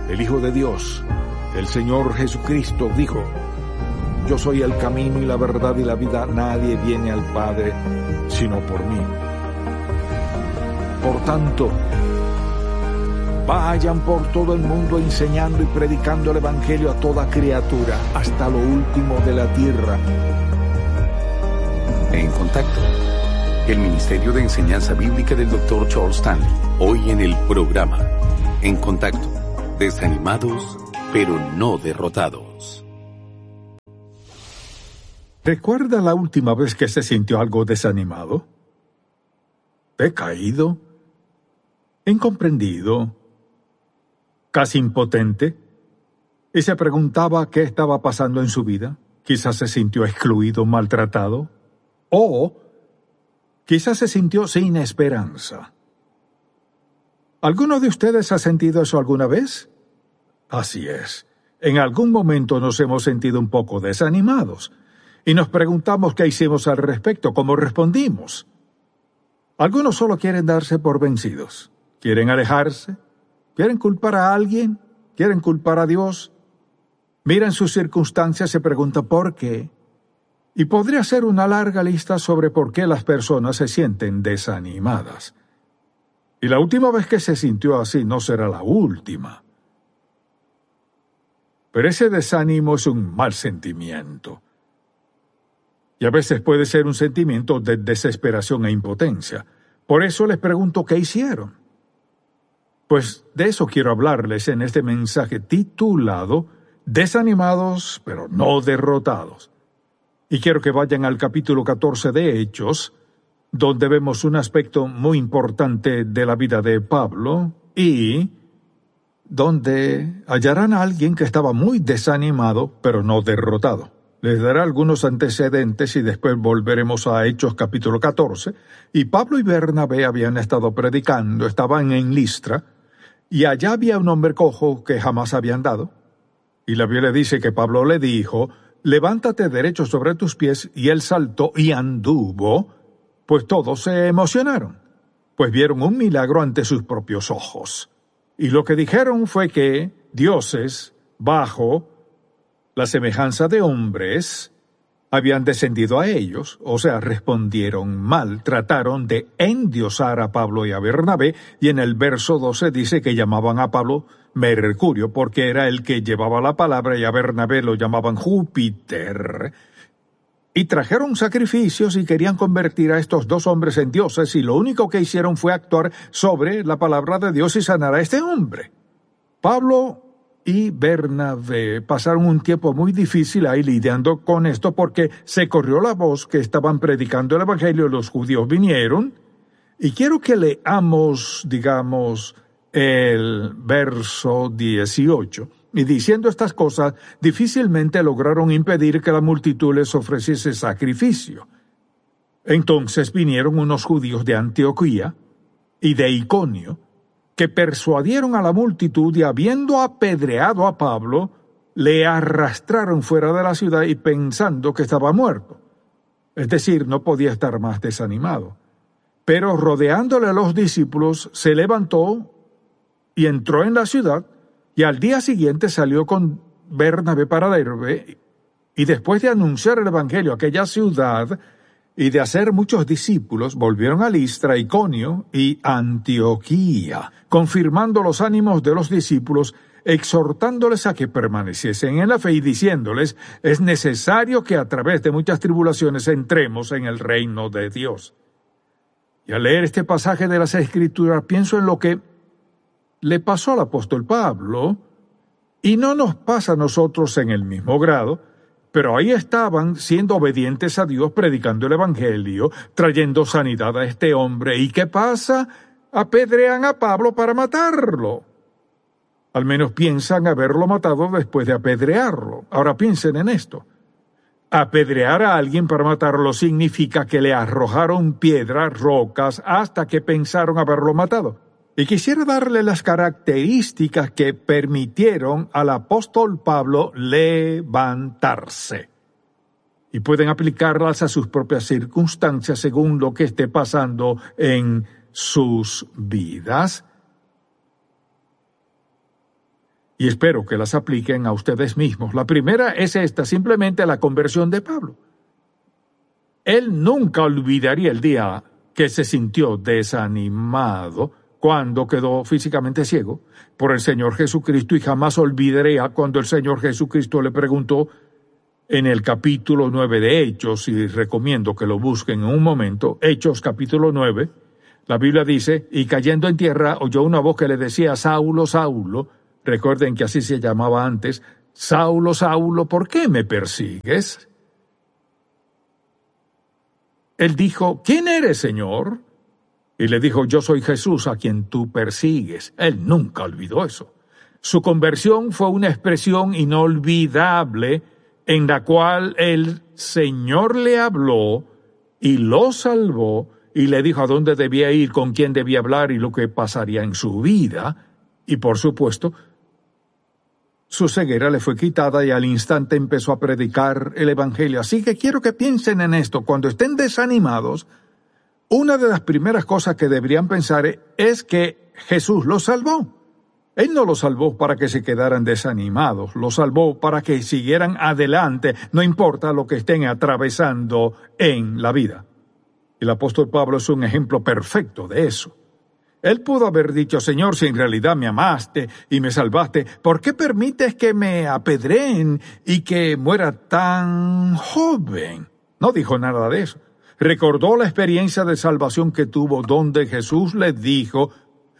el Hijo de Dios, el Señor Jesucristo, dijo: yo soy el camino y la verdad y la vida, nadie viene al Padre sino por mí. Por tanto, vayan por todo el mundo enseñando y predicando el Evangelio a toda criatura, hasta lo último de la tierra. En Contacto, el Ministerio de Enseñanza Bíblica del Dr. Charles Stanley. Hoy en el programa, En Contacto, desanimados, pero no derrotados. ¿Recuerda la última vez que se sintió algo desanimado? ¿Decaído? ¿Incomprendido? ¿Casi impotente? ¿Y se preguntaba qué estaba pasando en su vida? Quizás se sintió excluido, maltratado. O quizás se sintió sin esperanza. ¿Alguno de ustedes ha sentido eso alguna vez? Así es. En algún momento nos hemos sentido un poco desanimados y nos preguntamos qué hicimos al respecto, cómo respondimos. Algunos solo quieren darse por vencidos. Quieren alejarse. Quieren culpar a alguien. Quieren culpar a Dios. Miran sus circunstancias y se preguntan por qué. Y podría ser una larga lista sobre por qué las personas se sienten desanimadas. Y la última vez que se sintió así no será la última. Pero ese desánimo es un mal sentimiento. Y a veces puede ser un sentimiento de desesperación e impotencia. Por eso les pregunto qué hicieron. Pues de eso quiero hablarles en este mensaje titulado Desanimados pero no derrotados. Y quiero que vayan al capítulo 14 de Hechos, donde vemos un aspecto muy importante de la vida de Pablo y donde hallarán a alguien que estaba muy desanimado pero no derrotado. Les daré algunos antecedentes y después volveremos a Hechos capítulo 14. Y Pablo y Bernabé habían estado predicando, estaban en Listra, y allá había un hombre cojo que jamás había andado. Y la Biblia dice que Pablo le dijo: levántate derecho sobre tus pies, y él saltó y anduvo. Pues todos se emocionaron, pues vieron un milagro ante sus propios ojos. Y lo que dijeron fue que dioses, bajo la semejanza de hombres, habían descendido a ellos, o sea, respondieron mal, trataron de endiosar a Pablo y a Bernabé, y en el verso 12 dice que llamaban a Pablo Mercurio, porque era el que llevaba la palabra, y a Bernabé lo llamaban Júpiter. Y trajeron sacrificios y querían convertir a estos dos hombres en dioses, y lo único que hicieron fue actuar sobre la palabra de Dios y sanar a este hombre. Pablo y Bernabé pasaron un tiempo muy difícil ahí lidiando con esto, porque se corrió la voz que estaban predicando el Evangelio, los judíos vinieron, y quiero que leamos, el verso 18. Y diciendo estas cosas, difícilmente lograron impedir que la multitud les ofreciese sacrificio. Entonces vinieron unos judíos de Antioquía y de Iconio, que persuadieron a la multitud y, habiendo apedreado a Pablo, le arrastraron fuera de la ciudad y pensando que estaba muerto. Es decir, no podía estar más desanimado. Pero rodeándole a los discípulos, se levantó y entró en la ciudad, y al día siguiente salió con Bernabé para Derbe, y después de anunciar el Evangelio a aquella ciudad y de hacer muchos discípulos, volvieron a Listra, Iconio y Antioquía, confirmando los ánimos de los discípulos, exhortándoles a que permaneciesen en la fe y diciéndoles: es necesario que a través de muchas tribulaciones entremos en el reino de Dios. Y al leer este pasaje de las Escrituras, pienso en lo que le pasó al apóstol Pablo, y no nos pasa a nosotros en el mismo grado, pero ahí estaban siendo obedientes a Dios, predicando el Evangelio, trayendo sanidad a este hombre. ¿Y qué pasa? Apedrean a Pablo para matarlo. Al menos piensan haberlo matado después de apedrearlo. Ahora piensen en esto. Apedrear a alguien para matarlo significa que le arrojaron piedras, rocas, hasta que pensaron haberlo matado. Y quisiera darle las características que permitieron al apóstol Pablo levantarse. Y pueden aplicarlas a sus propias circunstancias según lo que esté pasando en sus vidas. y espero que las apliquen a ustedes mismos. La primera es esta, simplemente la conversión de Pablo. Él nunca olvidaría el día que se sintió desanimado cuando quedó físicamente ciego por el Señor Jesucristo, y jamás olvidaría cuando el Señor Jesucristo le preguntó en el capítulo 9 de Hechos, y recomiendo que lo busquen en un momento, Hechos capítulo 9, la Biblia dice, y cayendo en tierra oyó una voz que le decía, Saulo, Saulo, recuerden que así se llamaba antes, Saulo, Saulo, ¿por qué me persigues? Él dijo, ¿quién eres, Señor? Y le dijo, yo soy Jesús a quien tú persigues. Él nunca olvidó eso. Su conversión fue una expresión inolvidable en la cual el Señor le habló y lo salvó y le dijo a dónde debía ir, con quién debía hablar y lo que pasaría en su vida. Y por supuesto, su ceguera le fue quitada y al instante empezó a predicar el Evangelio. Así que quiero que piensen en esto. Cuando estén desanimados, una de las primeras cosas que deberían pensar es que Jesús los salvó. Él no los salvó para que se quedaran desanimados, los salvó para que siguieran adelante, no importa lo que estén atravesando en la vida. El apóstol Pablo es un ejemplo perfecto de eso. Él pudo haber dicho, Señor, si en realidad me amaste y me salvaste, ¿por qué permites que me apedreen y que muera tan joven? No dijo nada de eso. Recordó la experiencia de salvación que tuvo, donde Jesús le dijo,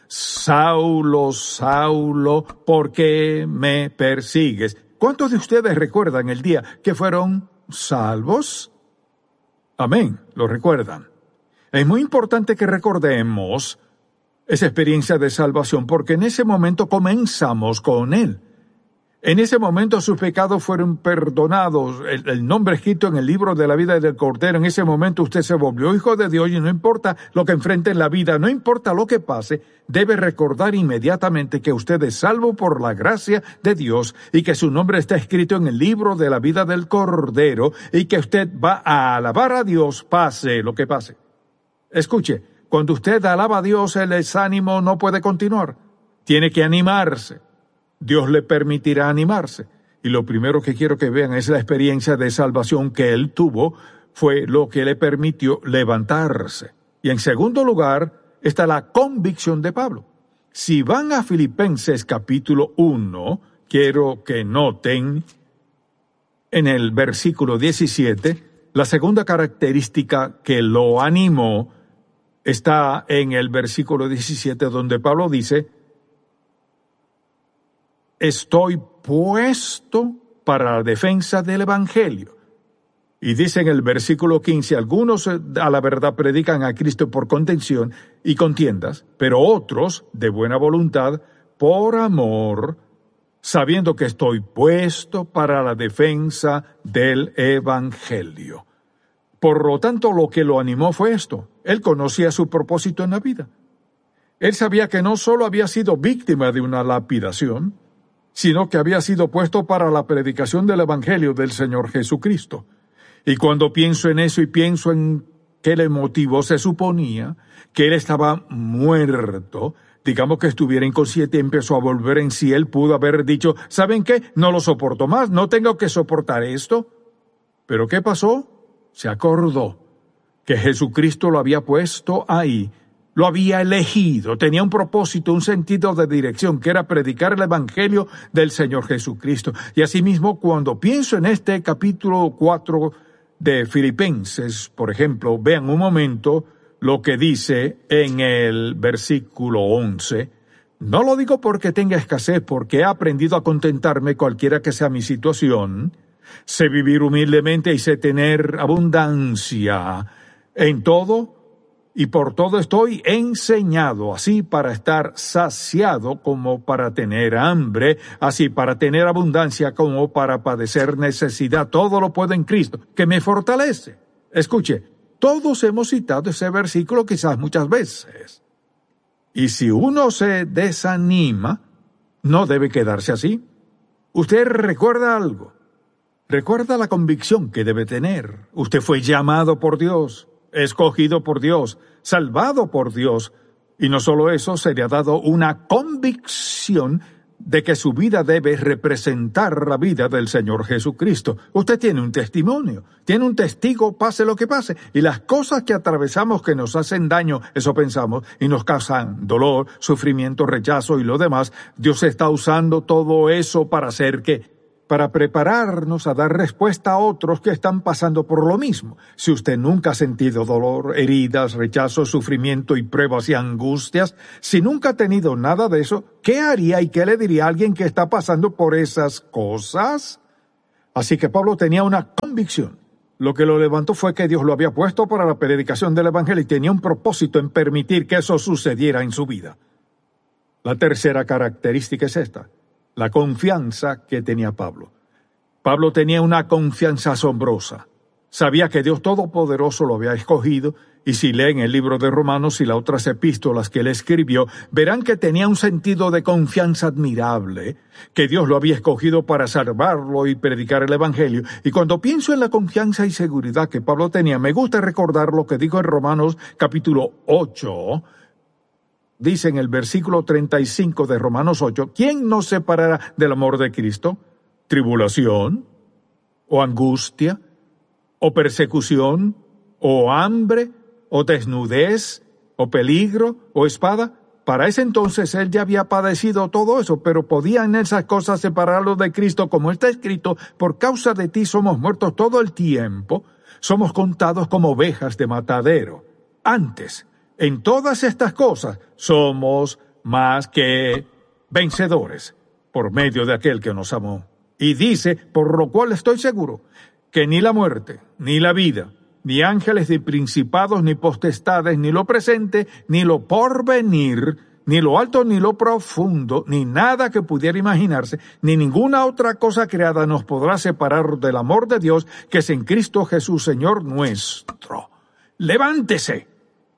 Saulo, Saulo, ¿por qué me persigues? ¿Cuántos de ustedes recuerdan el día que fueron salvos? Amén, lo recuerdan. Es muy importante que recordemos esa experiencia de salvación, porque en ese momento comenzamos con Él. En ese momento sus pecados fueron perdonados, el nombre escrito en el libro de la vida del Cordero. En ese momento usted se volvió hijo de Dios y no importa lo que enfrente en la vida, no importa lo que pase, debe recordar inmediatamente que usted es salvo por la gracia de Dios y que su nombre está escrito en el libro de la vida del Cordero y que usted va a alabar a Dios pase lo que pase. Escuche, cuando usted alaba a Dios, el desánimo no puede continuar. Tiene que animarse. Dios le permitirá animarse. Y lo primero que quiero que vean es la experiencia de salvación que él tuvo, fue lo que le permitió levantarse. Y en segundo lugar está la convicción de Pablo. Si van a Filipenses capítulo 1, quiero que noten en el versículo 17, la segunda característica que lo animó está en el versículo 17, donde Pablo dice, estoy puesto para la defensa del Evangelio. Y dice en el versículo 15, algunos a la verdad predican a Cristo por contención y contiendas, pero otros, de buena voluntad, por amor, sabiendo que estoy puesto para la defensa del Evangelio. Por lo tanto, lo que lo animó fue esto. Él conocía su propósito en la vida. Él sabía que no solo había sido víctima de una lapidación, sino que había sido puesto para la predicación del Evangelio del Señor Jesucristo. Y cuando pienso en eso y pienso en qué le motivó, se suponía que él estaba muerto, digamos que estuviera inconsciente y empezó a volver en sí. Él pudo haber dicho, ¿saben qué? No lo soporto más, no tengo que soportar esto. ¿Pero qué pasó? Se acordó que Jesucristo lo había puesto ahí, lo había elegido, tenía un propósito, un sentido de dirección, que era predicar el Evangelio del Señor Jesucristo. Y asimismo, cuando pienso en este capítulo 4 de Filipenses, por ejemplo, vean un momento lo que dice en el versículo 11. No lo digo porque tenga escasez, porque he aprendido a contentarme cualquiera que sea mi situación. Sé vivir humildemente y sé tener abundancia en todo, y por todo estoy enseñado, así para estar saciado como para tener hambre, así para tener abundancia como para padecer necesidad. Todo lo puedo en Cristo, que me fortalece. Escuche, todos hemos citado ese versículo quizás muchas veces. Y si uno se desanima, no debe quedarse así. Usted recuerda algo. Recuerda la convicción que debe tener. Usted fue llamado por Dios, escogido por Dios, salvado por Dios. Y no solo eso, se le ha dado una convicción de que su vida debe representar la vida del Señor Jesucristo. Usted tiene un testimonio, tiene un testigo, pase lo que pase, y las cosas que atravesamos que nos hacen daño, eso pensamos, y nos causan dolor, sufrimiento, rechazo y lo demás, Dios está usando todo eso para hacer ¿qué? Para prepararnos a dar respuesta a otros que están pasando por lo mismo. Si usted nunca ha sentido dolor, heridas, rechazo, sufrimiento y pruebas y angustias, si nunca ha tenido nada de eso, ¿qué haría y qué le diría a alguien que está pasando por esas cosas? Así que Pablo tenía una convicción. Lo que lo levantó fue que Dios lo había puesto para la predicación del Evangelio y tenía un propósito en permitir que eso sucediera en su vida. La tercera característica es esta. La confianza que tenía Pablo. Pablo tenía una confianza asombrosa. Sabía que Dios Todopoderoso lo había escogido, y si leen el libro de Romanos y las otras epístolas que él escribió, verán que tenía un sentido de confianza admirable, que Dios lo había escogido para salvarlo y predicar el Evangelio. Y cuando pienso en la confianza y seguridad que Pablo tenía, me gusta recordar lo que dijo en Romanos capítulo 8, dice en el versículo 35 de Romanos 8, ¿quién nos separará del amor de Cristo? ¿Tribulación? ¿O angustia? ¿O persecución? ¿O hambre? ¿O desnudez? ¿O peligro? ¿O espada? Para ese entonces él ya había padecido todo eso, pero podían esas cosas separarlo de Cristo, como está escrito, por causa de ti somos muertos todo el tiempo, somos contados como ovejas de matadero. Antes, en todas estas cosas somos más que vencedores por medio de aquel que nos amó. Y dice, por lo cual estoy seguro, que ni la muerte, ni la vida, ni ángeles, ni principados, ni potestades, ni lo presente, ni lo porvenir, ni lo alto, ni lo profundo, ni nada que pudiera imaginarse, ni ninguna otra cosa creada nos podrá separar del amor de Dios que es en Cristo Jesús, Señor nuestro. ¡Levántese!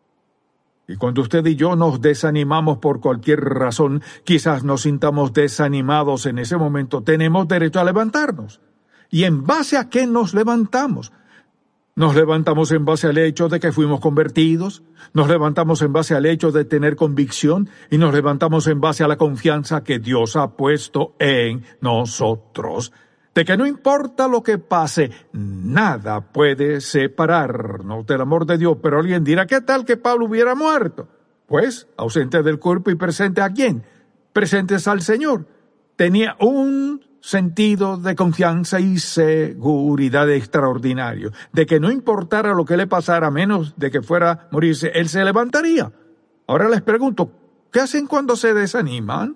Y cuando usted y yo nos desanimamos por cualquier razón, quizás nos sintamos desanimados en ese momento, tenemos derecho a levantarnos. ¿Y en base a qué nos levantamos? Nos levantamos en base al hecho de que fuimos convertidos, nos levantamos en base al hecho de tener convicción y nos levantamos en base a la confianza que Dios ha puesto en nosotros. De que no importa lo que pase, nada puede separarnos del amor de Dios. Pero alguien dirá, ¿qué tal que Pablo hubiera muerto? Pues, ausente del cuerpo y presente ¿a quién? Presentes al Señor. Tenía un sentido de confianza y seguridad extraordinario, de que no importara lo que le pasara, a menos de que fuera a morirse, él se levantaría. Ahora les pregunto, ¿qué hacen cuando se desaniman?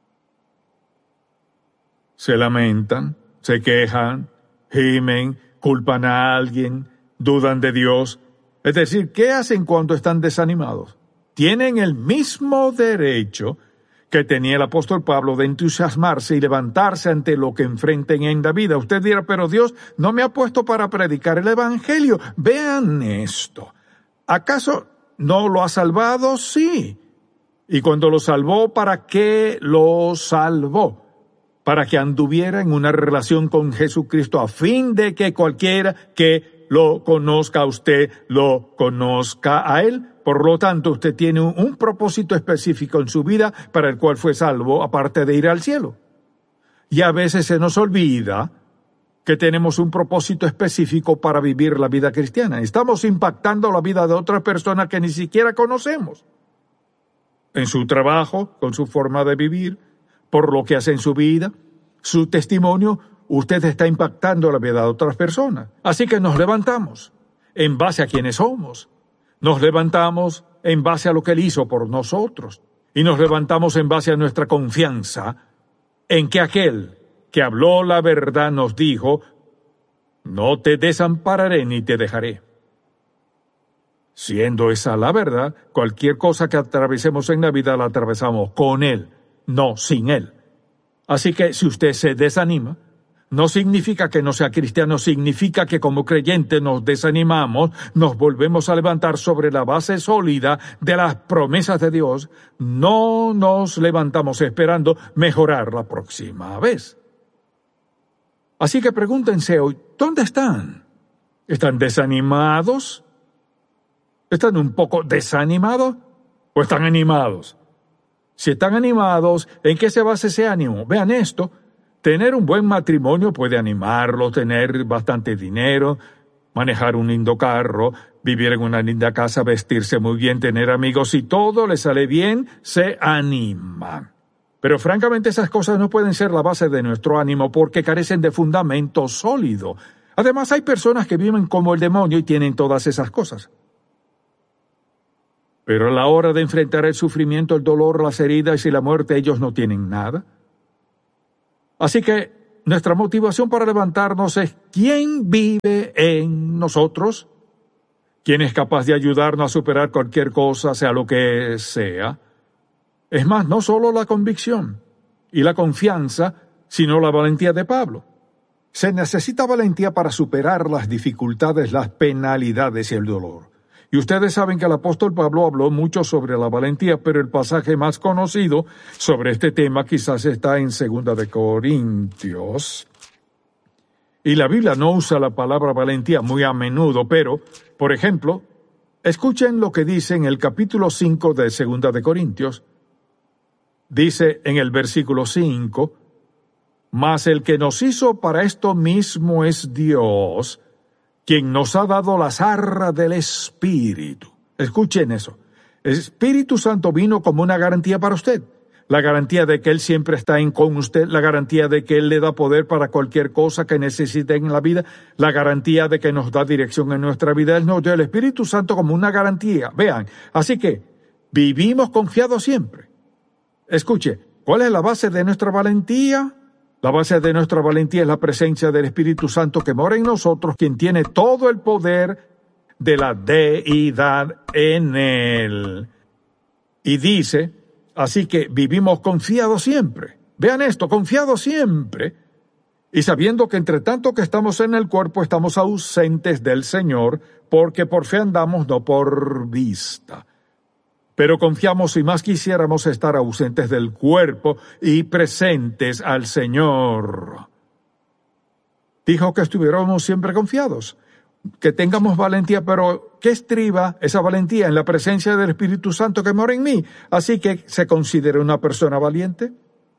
Se lamentan, se quejan, gimen, culpan a alguien, dudan de Dios. Es decir, ¿qué hacen cuando están desanimados? Tienen el mismo derecho que tenía el apóstol Pablo de entusiasmarse y levantarse ante lo que enfrenten en la vida. Usted dirá, pero Dios no me ha puesto para predicar el Evangelio. Vean esto. ¿Acaso no lo ha salvado? Sí. Y cuando lo salvó, ¿para qué lo salvó? Para que anduviera en una relación con Jesucristo, a fin de que cualquiera que lo conozca a usted, lo conozca a Él. Por lo tanto, usted tiene un propósito específico en su vida para el cual fue salvo, aparte de ir al cielo. Y a veces se nos olvida que tenemos un propósito específico para vivir la vida cristiana. Estamos impactando la vida de otras personas que ni siquiera conocemos. En su trabajo, con su forma de vivir, por lo que hace en su vida, su testimonio, usted está impactando la vida de otras personas. Así que nos levantamos en base a quienes somos. Nos levantamos en base a lo que Él hizo por nosotros. Y nos levantamos en base a nuestra confianza en que aquel que habló la verdad nos dijo, no te desampararé ni te dejaré. Siendo esa la verdad, cualquier cosa que atravesemos en la vida la atravesamos con Él, no sin Él. Así que si usted se desanima, no significa que no sea cristiano, significa que como creyentes nos desanimamos, nos volvemos a levantar sobre la base sólida de las promesas de Dios, no nos levantamos esperando mejorar la próxima vez. Así que pregúntense hoy, ¿dónde están? ¿Están desanimados? ¿Están un poco desanimados? ¿O están animados? Si están animados, ¿en qué se basa ese ánimo? Vean esto. Tener un buen matrimonio puede animarlo, tener bastante dinero, manejar un lindo carro, vivir en una linda casa, vestirse muy bien, tener amigos. Si todo le sale bien, se animan. Pero francamente esas cosas no pueden ser la base de nuestro ánimo porque carecen de fundamento sólido. Además hay personas que viven como el demonio y tienen todas esas cosas. Pero a la hora de enfrentar el sufrimiento, el dolor, las heridas y la muerte, ellos no tienen nada. Así que nuestra motivación para levantarnos es ¿quién vive en nosotros? ¿Quién es capaz de ayudarnos a superar cualquier cosa, sea lo que sea? Es más, no solo la convicción y la confianza, sino la valentía de Pablo. Se necesita valentía para superar las dificultades, las penalidades y el dolor. Y ustedes saben que el apóstol Pablo habló mucho sobre la valentía, pero el pasaje más conocido sobre este tema quizás está en 2 de Corintios. Y la Biblia no usa la palabra valentía muy a menudo, pero, por ejemplo, escuchen lo que dice en el capítulo 5 de 2 de Corintios. Dice en el versículo 5, «Mas el que nos hizo para esto mismo es Dios, quien nos ha dado las arras del Espíritu». Escuchen eso. El Espíritu Santo vino como una garantía para usted. La garantía de que Él siempre está con usted, la garantía de que Él le da poder para cualquier cosa que necesite en la vida, la garantía de que nos da dirección en nuestra vida. Él nos dio el Espíritu Santo como una garantía. Vean, así que vivimos confiados siempre. Escuche, ¿cuál es la base de nuestra valentía? La base de nuestra valentía es la presencia del Espíritu Santo que mora en nosotros, quien tiene todo el poder de la deidad en Él. Y dice, así que vivimos confiados siempre. Vean esto, confiados siempre. Y sabiendo que entre tanto que estamos en el cuerpo, estamos ausentes del Señor, porque por fe andamos, no por vista. Pero confiamos y más quisiéramos estar ausentes del cuerpo y presentes al Señor. Dijo que estuviéramos siempre confiados, que tengamos valentía, pero ¿qué estriba esa valentía? En la presencia del Espíritu Santo que mora en mí. Así que ¿se considera una persona valiente?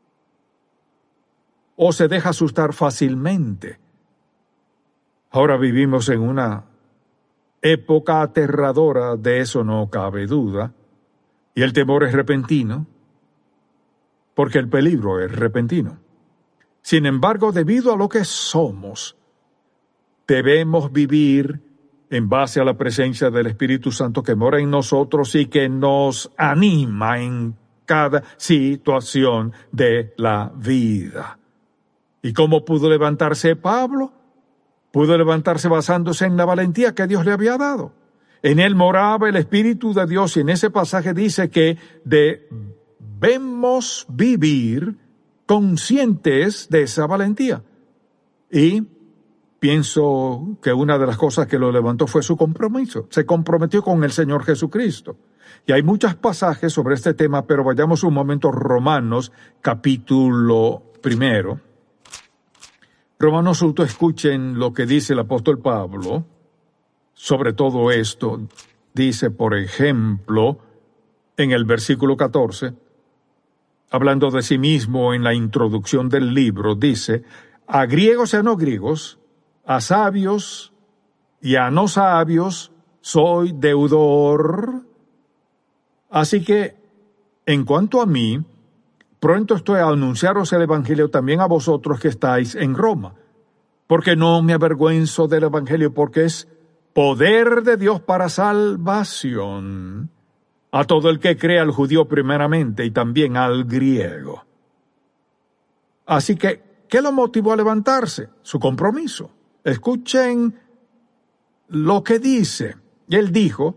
¿O se deja asustar fácilmente? Ahora vivimos en una época aterradora, de eso no cabe duda. Y el temor es repentino, porque el peligro es repentino. Sin embargo, debido a lo que somos, debemos vivir en base a la presencia del Espíritu Santo que mora en nosotros y que nos anima en cada situación de la vida. ¿Y cómo pudo levantarse Pablo? Pudo levantarse basándose en la valentía que Dios le había dado. En él moraba el Espíritu de Dios y en ese pasaje dice que debemos vivir conscientes de esa valentía. Y pienso que una de las cosas que lo levantó fue su compromiso. Se comprometió con el Señor Jesucristo. Y hay muchos pasajes sobre este tema, pero vayamos un momento a Romanos, capítulo 1. Romanos 1, escuchen lo que dice el apóstol Pablo. Sobre todo esto, dice, por ejemplo, en el versículo 14, hablando de sí mismo en la introducción del libro, dice, a griegos y a no griegos, a sabios y a no sabios, soy deudor. Así que, en cuanto a mí, pronto estoy a anunciaros el Evangelio también a vosotros que estáis en Roma, porque no me avergüenzo del Evangelio, porque es poder de Dios para salvación a todo el que cree, al judío primeramente y también al griego. Así que, ¿qué lo motivó a levantarse? Su compromiso. Escuchen lo que dice. Él dijo,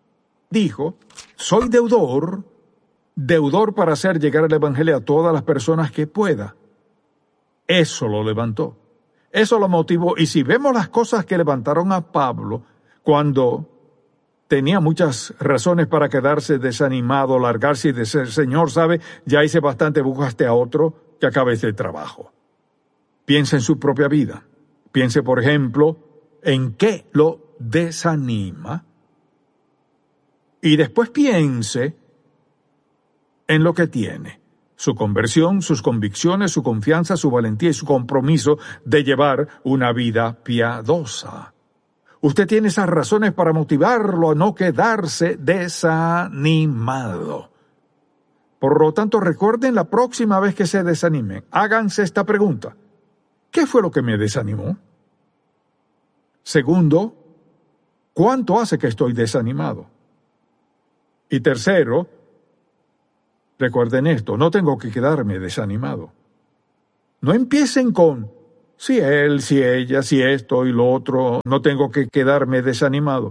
soy deudor para hacer llegar el Evangelio a todas las personas que pueda. Eso lo levantó. Eso lo motivó. Y si vemos las cosas que levantaron a Pablo cuando tenía muchas razones para quedarse desanimado, largarse y decir, Señor, ¿sabe? Ya hice bastante, buscaste a otro que acabe este trabajo. Piense en su propia vida. Piense, por ejemplo, en qué lo desanima. Y después piense en lo que tiene: su conversión, sus convicciones, su confianza, su valentía y su compromiso de llevar una vida piadosa. Usted tiene esas razones para motivarlo a no quedarse desanimado. Por lo tanto, recuerden la próxima vez que se desanimen, háganse esta pregunta: ¿qué fue lo que me desanimó? Segundo, ¿cuánto hace que estoy desanimado? Y tercero, recuerden esto: no tengo que quedarme desanimado. No empiecen con si él, si ella, si esto y lo otro. No tengo que quedarme desanimado.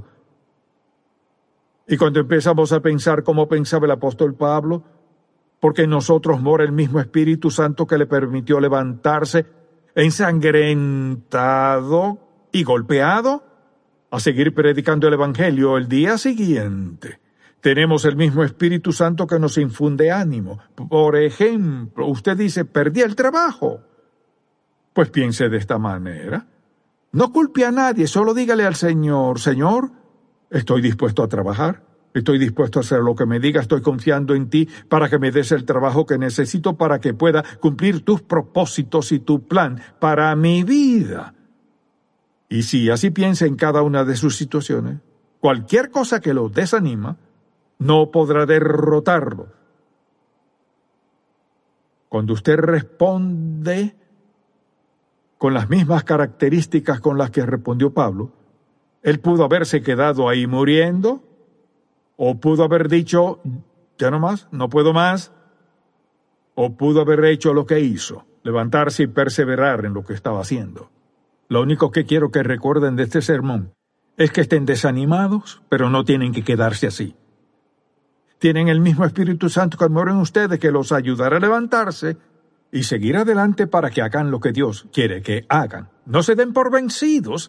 Y cuando empezamos a pensar como pensaba el apóstol Pablo, porque en nosotros mora el mismo Espíritu Santo que le permitió levantarse ensangrentado y golpeado a seguir predicando el Evangelio el día siguiente. Tenemos el mismo Espíritu Santo que nos infunde ánimo. Por ejemplo, usted dice: perdí el trabajo. Pues piense de esta manera. No culpe a nadie, solo dígale al Señor: Señor, estoy dispuesto a trabajar, estoy dispuesto a hacer lo que me diga, estoy confiando en ti para que me des el trabajo que necesito para que pueda cumplir tus propósitos y tu plan para mi vida. Y si así piensa en cada una de sus situaciones, cualquier cosa que lo desanima no podrá derrotarlo. Cuando usted responde con las mismas características con las que respondió Pablo, él pudo haberse quedado ahí muriendo, o pudo haber dicho: ya no más, no puedo más, o pudo haber hecho lo que hizo, levantarse y perseverar en lo que estaba haciendo. Lo único que quiero que recuerden de este sermón es que estén desanimados, pero no tienen que quedarse así. Tienen el mismo Espíritu Santo que mora en ustedes, que los ayudará a levantarse y seguir adelante para que hagan lo que Dios quiere que hagan. No se den por vencidos.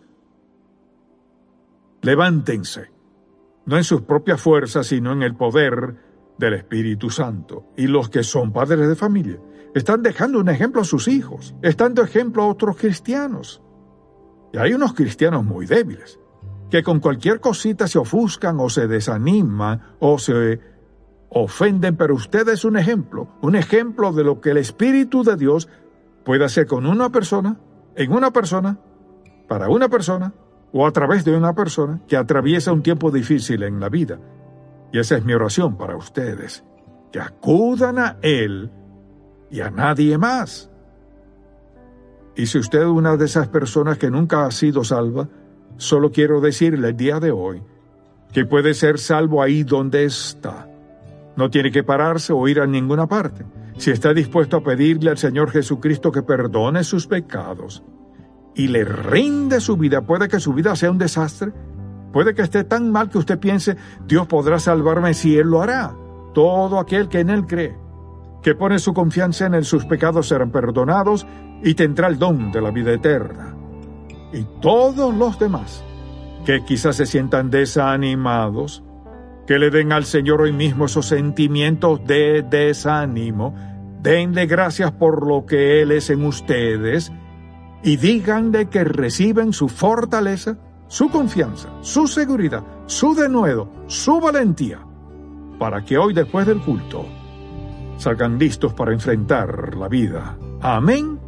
Levántense, no en sus propias fuerzas, sino en el poder del Espíritu Santo. Y los que son padres de familia están dejando un ejemplo a sus hijos, están dando ejemplo a otros cristianos. Y hay unos cristianos muy débiles, que con cualquier cosita se ofuscan o se desaniman o se ofenden, pero usted es un ejemplo de lo que el Espíritu de Dios puede hacer con una persona, en una persona, para una persona, o a través de una persona que atraviesa un tiempo difícil en la vida. Y esa es mi oración para ustedes, que acudan a Él y a nadie más. Y si usted es una de esas personas que nunca ha sido salva, solo quiero decirle el día de hoy que puede ser salvo ahí donde está. No tiene que pararse o ir a ninguna parte. Si está dispuesto a pedirle al Señor Jesucristo que perdone sus pecados y le rinde su vida, puede que su vida sea un desastre, puede que esté tan mal que usted piense: Dios podrá salvarme, si Él lo hará. Todo aquel que en Él cree, que pone su confianza en Él, sus pecados serán perdonados y tendrá el don de la vida eterna. Y todos los demás que quizás se sientan desanimados, que le den al Señor hoy mismo esos sentimientos de desánimo, denle gracias por lo que Él es en ustedes y díganle que reciben su fortaleza, su confianza, su seguridad, su denuedo, su valentía, para que hoy, después del culto, salgan listos para enfrentar la vida. Amén.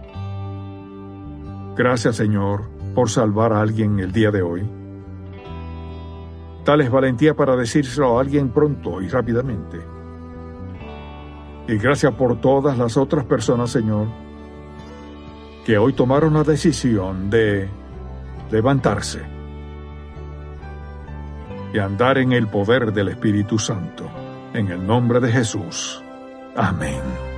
Gracias, Señor, por salvar a alguien el día de hoy. Dales valentía para decírselo a alguien pronto y rápidamente. Y gracias por todas las otras personas, Señor, que hoy tomaron la decisión de levantarse y andar en el poder del Espíritu Santo. En el nombre de Jesús. Amén.